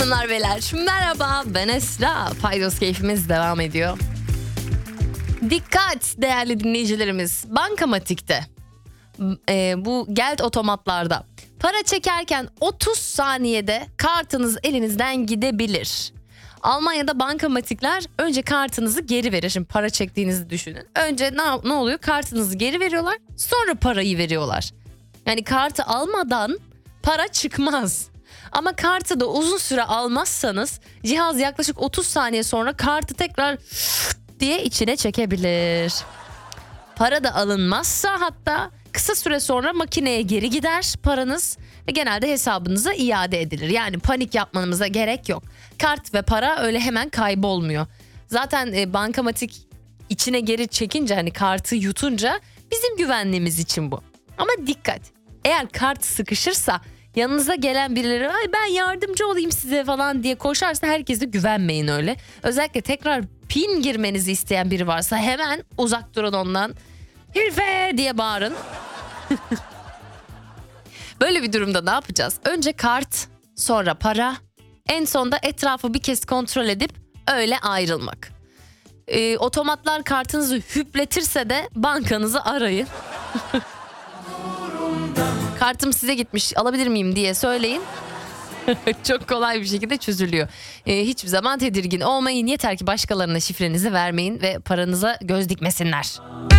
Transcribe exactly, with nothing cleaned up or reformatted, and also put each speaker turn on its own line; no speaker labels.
Hanımlar beyler merhaba, ben Esra. Paydos keyfimiz devam ediyor. Dikkat değerli dinleyicilerimiz, bankamatikte e, bu geld otomatlarda para çekerken otuz saniyede kartınız elinizden gidebilir. Almanya'da bankamatikler önce kartınızı geri verir. Şimdi para çektiğinizi düşünün. Önce ne, ne oluyor? Kartınızı geri veriyorlar, sonra parayı veriyorlar. Yani kartı almadan para çıkmaz. Ama kartı da uzun süre almazsanız cihaz yaklaşık otuz saniye sonra kartı tekrar diye içine çekebilir. Para da alınmazsa hatta kısa süre sonra makineye geri gider paranız ve genelde hesabınıza iade edilir. Yani panik yapmanıza gerek yok. Kart ve para öyle hemen kaybolmuyor. Zaten e, bankamatik içine geri çekince, hani kartı yutunca, bizim güvenliğimiz için bu. Ama dikkat, eğer kart sıkışırsa, yanınıza gelen birileri ay ben yardımcı olayım size falan diye koşarsa herkese güvenmeyin öyle. Özellikle tekrar pin girmenizi isteyen biri varsa hemen uzak durun ondan. Herife diye bağırın. Böyle bir durumda ne yapacağız? Önce kart, sonra para, en sonda etrafı bir kez kontrol edip öyle ayrılmak. Ee, otomatlar kartınızı hüpletirse de bankanızı arayın. Kartım size gitmiş, alabilir miyim diye söyleyin. Çok kolay bir şekilde çözülüyor. Ee, hiçbir zaman tedirgin olmayın. Yeter ki başkalarına şifrenizi vermeyin ve paranıza göz dikmesinler.